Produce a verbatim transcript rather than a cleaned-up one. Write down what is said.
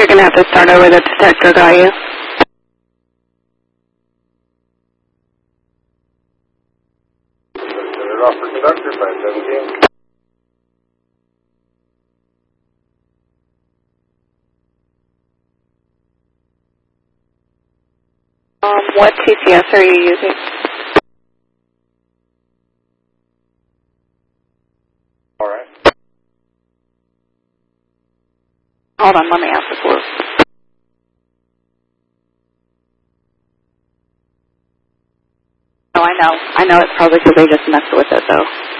You're going to have to start over. The detector got you. Set it off for conductor, five seventeen. Um, what T C S are you using? All right. Hold on, let me ask the crew. Oh, I know. I know it's probably because they just messed with it, though.